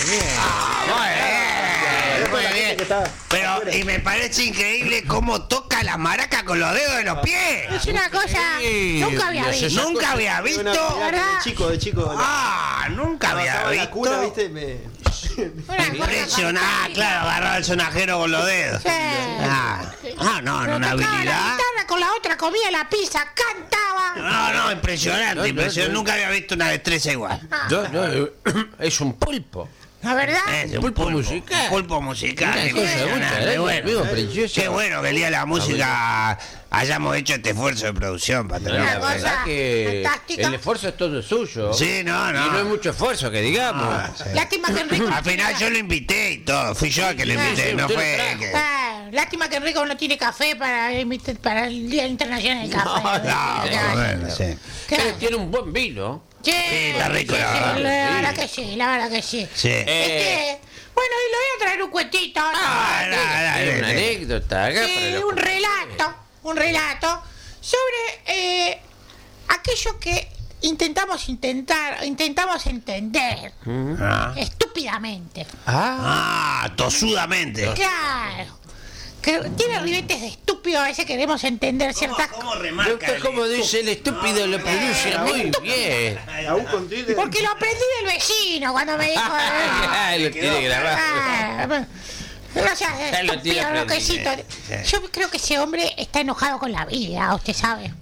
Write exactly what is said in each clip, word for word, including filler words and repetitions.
Muy bien, muy bien. Pero, y me parece increíble cómo toca la maraca con los dedos de los pies. Es una cosa. Sí, Nunca había y visto. Nunca había visto. ¿verdad? De chico, de chico. Ah, nunca había Abrazaba la cuna, visto. ¿viste? Me... Una cosa Impresionante, ah, claro, agarraba el sonajero con los dedos. Sí. Ah, ah, no, Pero una tocaba la habilidad. guitarra, con la otra comía la pizza, cantaba. No, no, impresionante, No, no, impresionante. no. Nunca había visto una destreza igual. Yo, no, es un pulpo. ¿La verdad? Es un Pulpo musical. Pulpo musical. Una cosa impresionante, única, ¿eh? bueno. Vivo precioso. Qué bueno que el día de la música hayamos hecho este esfuerzo de producción para tener Una La una cosa verdad que fantástica. el esfuerzo es todo suyo. Sí, no, no. Y no hay mucho esfuerzo, que digamos. Ah, sí. Lástima que Enrico. Al final yo lo invité y todo. Fui yo el que lo Sí, invité, sí, no usted lo fue trajo. que... Ah, lástima que Enrico no tiene café para, invitar- para el Día Internacional del Café. No, bueno, sí. ¿Qué? Pero tiene un buen vino. Sí, está rico, sí, la sí, verdad. la verdad que sí, la verdad que sí. Sí. Eh, Este, bueno, y le voy a traer un cuentito. ¿no? Ah, Sí, dale, Hay dale, una dale. anécdota acá sí, para los un relato, un relato sobre eh, aquello que intentamos intentar, intentamos entender Ah, estúpidamente. Ah, Ah, tosudamente. Claro. Que tiene ribetes de estúpido, a veces queremos entender ciertas cosas. ¿Cómo me remarca? gusta cómo dice el estúpido, lo pronuncia muy bien. Aún con tilde. Porque lo aprendí del vecino cuando me dijo. Ah, lo tiene grabado. Ah, no seas Ya lo tiene estúpido, aprendido. loquecito. Yo creo que ese hombre está enojado con la vida, usted sabe.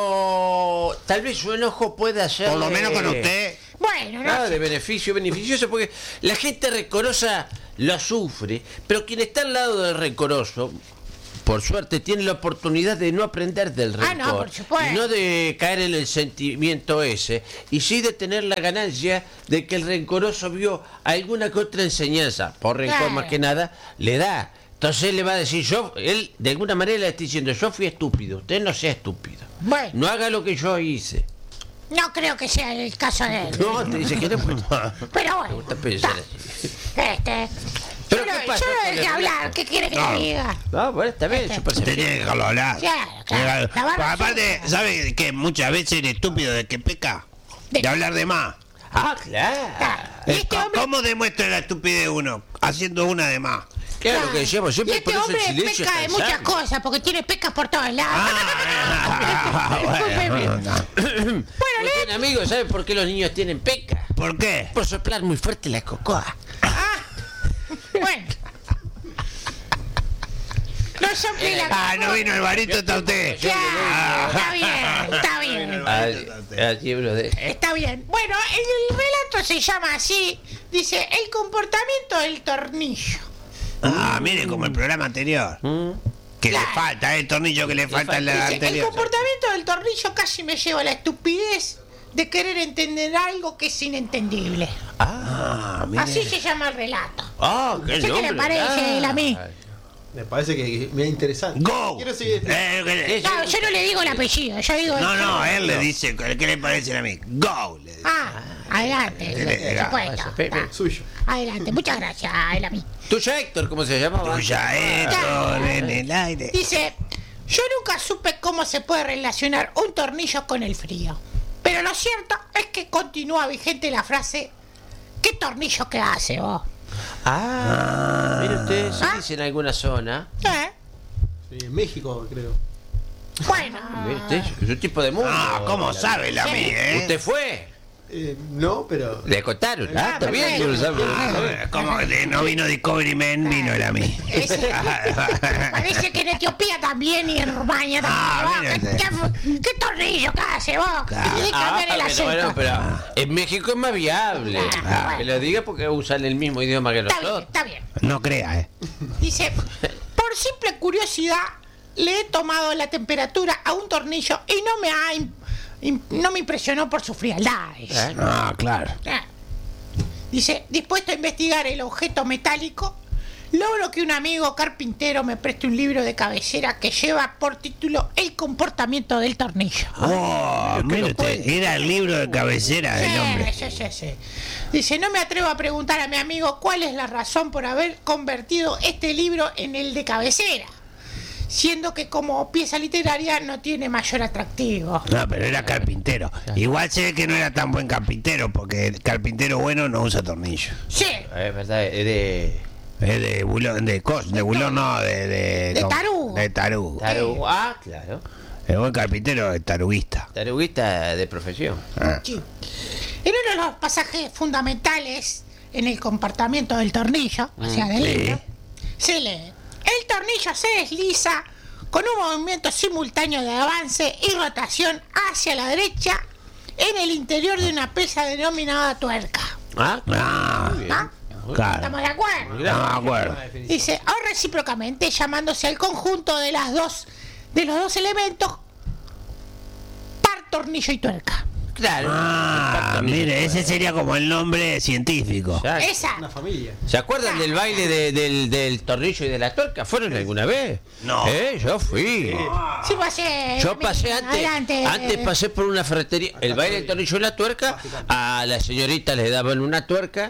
Pero tal vez su enojo pueda ser. Por lo menos con usted. Bueno, no Ah, sé. de beneficio beneficioso, porque la gente rencorosa lo sufre, pero quien está al lado del rencoroso, por suerte, tiene la oportunidad de no aprender del Ah, rencor, no, por supuesto. y no de caer en el sentimiento ese, y sí de tener la ganancia de que el rencoroso vio alguna que otra enseñanza, por rencor Claro. más que nada, le da. Entonces él le va a decir, yo, él de alguna manera le está diciendo, yo fui estúpido, usted no sea estúpido. Bueno, No haga lo que yo hice. no creo que sea el caso de él. No, te dice que no. Pues, Pero bueno. gusta pensar está. así. Este. ¿Pero yo qué lo- pasa yo lo con el dejé hablar, relato? ¿qué quiere que No. le diga? Ah, bueno, está bien, Este. yo pensé Usted tiene que dejarlo hablar. Claro, claro. La barba Pero aparte, suya. ¿sabe que muchas veces el estúpido de que peca? De- De hablar de más. Ah, claro. Claro. Y Eh, este ¿cómo- hombre, ¿Cómo demuestra la estupidez uno? Haciendo una de más. Claro, lo que decíamos y siempre, este por eso hombre el silencio peca de es muchas tan cosas, porque tiene pecas por todos lados. Ah, bueno, no. Bueno, Bueno, le- amigo, ¿sabe por qué los niños tienen peca? ¿Por qué? Por soplar muy fuerte la cocoa. bueno. No sople la Ah, no vino el barito, está usted. Claro, está bien, está bien. Ah, así uno de... Está bien. Bueno, el relato se llama así. Dice, el comportamiento del tornillo. Ah, mire como el programa anterior. Que le Claro. falta, eh, el tornillo que le falta al Dice, el anterior. comportamiento del tornillo casi me lleva a la estupidez de querer entender algo que es inentendible. Ah, mire. Así se llama el relato. Ah, qué No sé qué le nombre, parece él a mí. ah. Me parece que me es interesante. Go. Quiero seguir. Eh, que- No, yo no le digo el apellido, yo digo... No, el- no, él le dice, ¿qué le parece a mí? Go. le dice. Ah, adelante, por supuesto. pasa, Pepe. Está. Suyo. Adelante, muchas gracias, él a mí. Tuya, Héctor, ¿cómo se llamaba? Tuya, Héctor, en el aire. Dice, yo nunca supe cómo se puede relacionar un tornillo con el frío. Pero lo cierto es que continúa vigente la frase, ¿qué tornillo que hace vos? Ah, mire usted, se ¿Ah? dice en alguna zona. ¿Eh? Sí, en México, creo. Bueno, Mire usted, es un tipo de mundo. Ah, ¿cómo sabe la Sí. mí, eh? ¿Usted fue? Eh, no, pero. Le contaron. Ah, está bien, perfecto. yo lo sabe. ¿Cómo que no vino Discovery Man? Vino el a mí. ese- parece que en Etiopía también y en Rumania Ah, también. mira ¿Qué, qué- qué tornillo que hace vos? Claro. Y de Ah, cambiar el pero acento. bueno, pero en México es más viable. Ah, Que lo diga porque usan el mismo idioma que Está bien, nosotros. está bien. No crea, eh. Dice, por simple curiosidad le he tomado la temperatura a un tornillo y no me ha im- im- no me impresionó por su frialdad. dice. ¿Eh? Ah, claro. Ah. Dice, dispuesto a investigar el objeto metálico, logro que un amigo carpintero me preste un libro de cabecera que lleva por título El comportamiento del tornillo. Oh, mire usted, era el libro de cabecera del hombre. Sí, sí, sí. Dice, no me atrevo a preguntar a mi amigo cuál es la razón por haber convertido este libro en el de cabecera, siendo que como pieza literaria no tiene mayor atractivo. No, pero era carpintero. Igual sé que no era tan buen carpintero, porque el carpintero bueno no usa tornillo. Sí, es verdad, es de... Es de bulón, de cos, de bulón no, de... De, De ¿cómo? tarugo. De tarugo. Tarugo. Ah, claro. El buen carpintero es taruguista. Taruguista de profesión. Ah. Sí. En uno de los pasajes fundamentales en el comportamiento del tornillo, o sea, del sí. libro, se lee: el tornillo se desliza con un movimiento simultáneo de avance y rotación hacia la derecha en el interior de una pieza denominada tuerca. Ah, Ah, muy bien. ¿Ah? claro. ¿Estamos de acuerdo? No me acuerdo. Dice, o recíprocamente, llamándose al conjunto de las dos, de los dos elementos par, tornillo y tuerca. Claro. Ah, mire, ese sería como el nombre científico. Ya. Esa. Una familia. ¿Se acuerdan del baile de- del, del tornillo y de la tuerca? ¿Fueron alguna vez? No. ¿Eh? Yo fui. Sí, pasé. Yo pasé antes, Adelante. antes pasé por una ferretería, el baile del tornillo y la tuerca, a la señorita le daban una tuerca,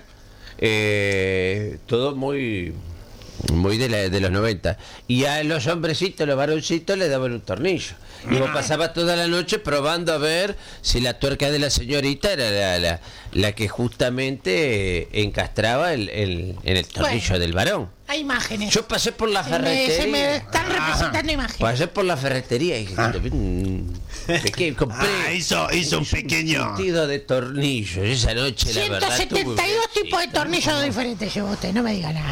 eh, todo muy muy de, la- de los noventa, y a los hombrecitos, los varoncitos le daban un tornillo. Y vos pasabas toda la noche probando a ver si la tuerca de la señorita era la, la, la que justamente eh, encastraba el, el- en el tornillo Bueno. del varón. Hay imágenes. Yo pasé por la se, me, ferretería. se me están representando imágenes. Pasé por la ferretería y Ah. mm, ¿de qué? compré Ah, hizo, hizo un pequeño. surtido de tornillos. Esa noche, la verdad, ciento setenta y dos tuve- tipos de tornillos diferentes llevó usted, no me diga nada.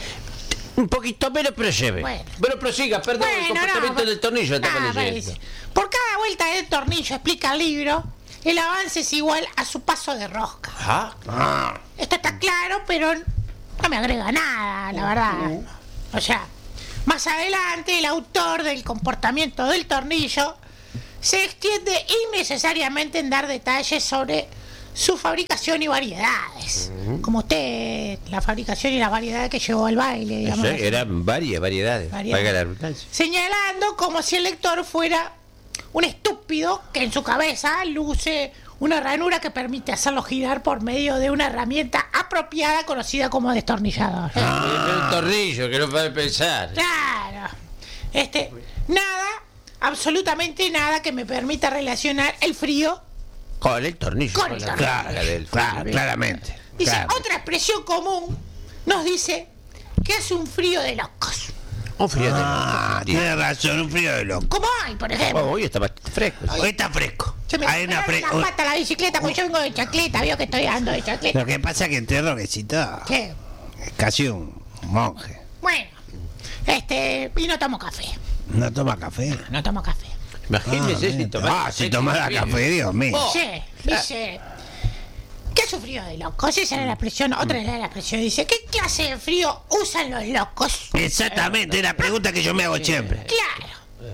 Un poquito menos, pero lleve. Bueno. Pero prosiga, perdón, el Bueno, comportamiento no, del tornillo. ah, estamos vale, leyendo. dice, por cada vuelta del tornillo, explica el libro, el avance es igual a su paso de rosca. Ajá. Ah, Esto está claro, pero no me agrega nada, la verdad. O sea, más adelante el autor del comportamiento del tornillo se extiende innecesariamente en dar detalles sobre su fabricación y variedades. Como usted, la fabricación y las variedades que llevó al baile, digamos. Eso, así. eran varias variedades. Variedades. Valga la redundancia. Señalando como si el lector fuera un estúpido que en su cabeza luce una ranura que permite hacerlo girar por medio de una herramienta apropiada conocida como destornillador. Era un tornillo que no puede pensar. Claro. Este, nada, absolutamente nada que me permita relacionar el frío. Con el tornillo. Con el la tornillo. carga del claro, frío. claramente. Dice, claro. otra expresión común nos dice que hace un frío de locos. Un frío de Ah, tiene razón, un frío de loco. Como hay, por ejemplo. Oh, hoy está bastante fresco. Hoy está fresco. Se me Hay una fre fre- la pata la bicicleta, porque yo vengo de chacleta, veo que estoy andando de chacleta. Lo que pasa es que entre roquecito ¿Qué? es casi un monje. Bueno, este, y no tomo café. No toma café. No tomo café. Imagínese Ah, si bien. tomara Ah, si tomara café, Dios mío. Oh. Dice, dice, ¿qué hace frío de locos? Esa era la expresión, otra era la expresión. Dice, ¿qué clase de frío usan los locos? Exactamente, es la pregunta que yo me hago siempre. Claro.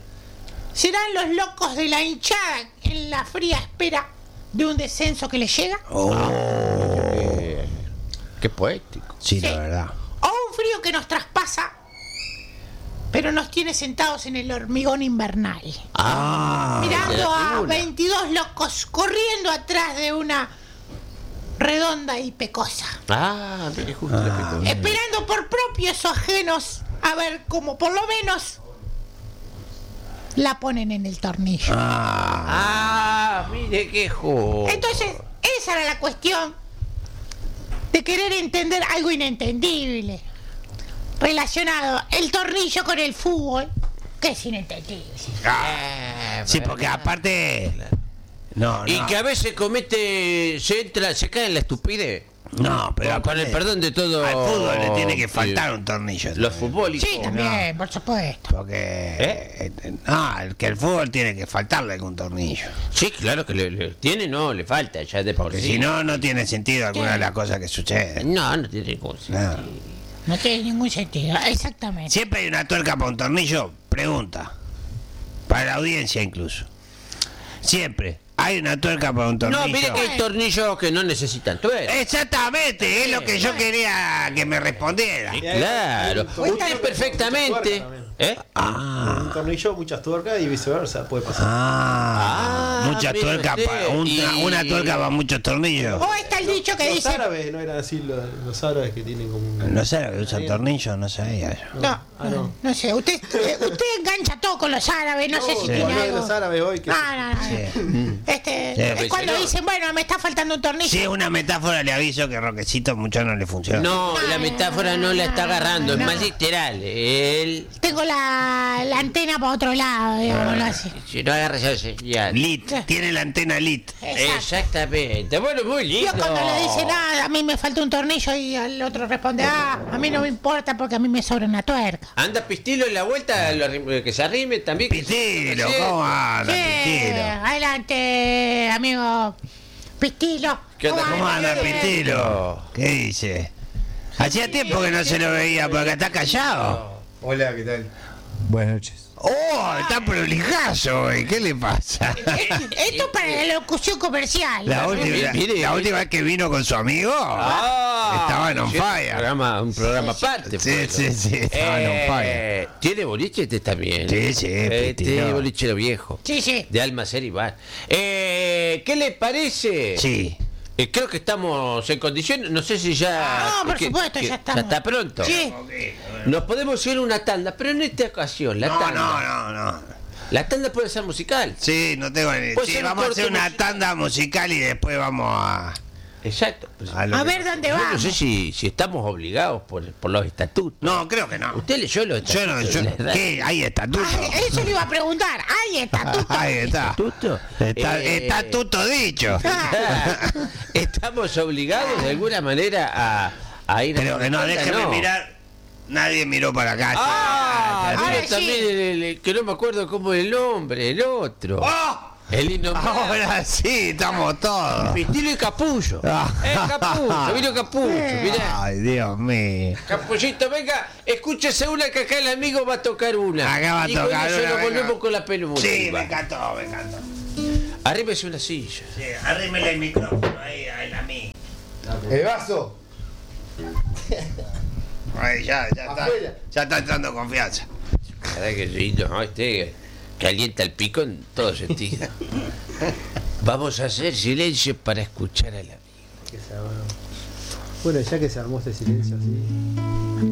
¿Serán los locos de la hinchada en la fría espera de un descenso que les llega? Oh, Qué poético. sí, la Sí. verdad. ¿O un frío que nos traspasa, pero nos tiene sentados en el hormigón invernal? Ah, Mirando a tribuna. veintidós locos corriendo atrás de una redonda y pecosa. Ah, mire, justo la picó. Esperando por propios o ajenos a ver cómo por lo menos la ponen en el tornillo. Ah, mire qué juego. Entonces, esa era la cuestión de querer entender algo inentendible relacionado el tornillo con el fútbol, que es inentendible. sí, porque aparte. No, Y no. que a veces comete, se entra, se cae en la estupidez. No, pero Con- con aparte, el perdón de todo. al fútbol le tiene que faltar un tornillo. Los también. futbolistas. Sí, también, por supuesto. Porque. ¿Eh? eh, No, el que el fútbol tiene que faltarle algún tornillo. Sí, claro que le, le- tiene, no, le falta ya de por Porque sí. si no, no tiene sentido alguna de las cosas que suceden. No, no tiene cosa. No. No tiene ningún sentido, exactamente. Siempre hay una tuerca para un tornillo. Pregunta. Para la audiencia incluso. Siempre hay una tuerca para un tornillo. No, mire que hay tornillos que no necesitan tuerca. Exactamente, es lo que yo quería que me respondiera. Claro. Usted perfectamente, ¿Eh? Ah. Un tornillo, muchas tuercas y viceversa, puede pasar. Ah, Ah, muchas mire tuercas, usted. pa- una, Y- una tuerca para muchos tornillos. O está el dicho que Los dice. árabes no eran así, los, los árabes que tienen como un... No sé lo que usan tornillos, no sabía yo. No, Ah, no. no, no sé, usted, eh, usted engancha todo con los árabes, no, sé si Sí. tiene Habló de algo. los árabes hoy que... No, no, no. Sí. Este, Sí, es pues, cuando no. dicen, bueno, me está faltando un tornillo. Si es una metáfora, le aviso que Roquecito mucho no le funciona. No, la metáfora no la está agarrando, es No. más literal. Él. Tengo la, la antena para otro lado, digámoslo así. Si no agarra esa señal. Lit, tiene la antena lit. Exacto. Exactamente. Bueno, muy lindo. Yo cuando le dice nada, a mí me falta un tornillo y al otro responde, ah, a mí no me importa porque a mí me sobra una tuerca. Anda Pistilo en la vuelta, lo arrim- que se arrime también. que- Pistilo, Sí. ¿cómo anda, Sí, Pistilo? adelante, amigo Pistilo. ¿Qué onda? ¿Cómo anda, Bien. Pistilo? ¿Qué dice? Hacía tiempo que no se lo veía, porque está callado. Hola, ¿qué tal? Buenas noches. ¡Oh! Está prolijazo hoy. ¿Qué le pasa? Esto para la locución comercial. La última, Mire, la última vez que vino con su amigo, Ah, estaban on sí, fire. Un programa, un programa aparte. Sí, fue, sí, ¿no? sí, estaban on fire. Eh, ¿Tiene boliche este también? Sí, sí, Este Pistilo. bolichero viejo. Sí, sí. De Almacer y Bar. Eh, ¿Qué le parece? Sí. Eh, creo que estamos en condiciones, no sé si ya... No, por que- supuesto, que ya estamos. está pronto. Sí. Nos podemos ir a una tanda, pero en esta ocasión, la No, tanda. no, no, no. La tanda puede ser musical. Sí, no tengo ni Puede Sí, ser un vamos a hacer corte una musical. tanda musical y después vamos a. Exacto. Pues, A, lo A que- ver dónde yo no vamos. sé si, si estamos obligados por, por los estatutos. No, creo que no. ¿Usted leyó los Yo no, estatutos? yo, de la radio? ¿qué? Hay estatuto. Ay, eso le iba a preguntar. Ahí está, tú. Ahí está. ¿Estatuto? Está, Eh, estatuto dicho. Estamos obligados de alguna manera a, a ir a Creo que no, una tanda, déjeme no. mirar. Nadie miró para acá. Ah, Ahora mira sí. también el, el- que no me acuerdo cómo es el nombre, el otro. ¡Oh! El innombrable. Ahora sí, estamos todos. Pistilo y Capullo. Ah. Es Capullo, vino Capullo, mirá. Ay, Dios mío. Capullito, venga, escúchese una que acá el amigo va a tocar una. Acá va a y con tocar eso una, nos venga. volvemos con la peluda. Sí, me encantó, me encantó. Arrímese una silla. Sí, arrímele el micrófono ahí, ahí a mí. El vaso. Ahí ya, ya está. Afuera. Ya está entrando confianza. Caray, que lindo, ¿no? Este calienta el pico en todo sentido. Vamos a hacer silencio para escuchar a la Que se armó. Bueno, ya que se armó este silencio así.